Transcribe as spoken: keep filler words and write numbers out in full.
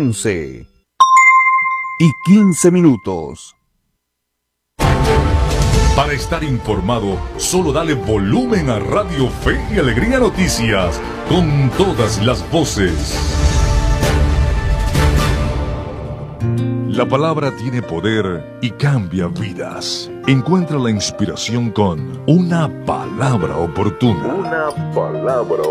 once y quince minutos. Para estar informado, solo dale volumen a Radio Fe y Alegría Noticias, con todas las voces. La palabra tiene poder y cambia vidas. Encuentra la inspiración con una palabra oportuna. Una palabra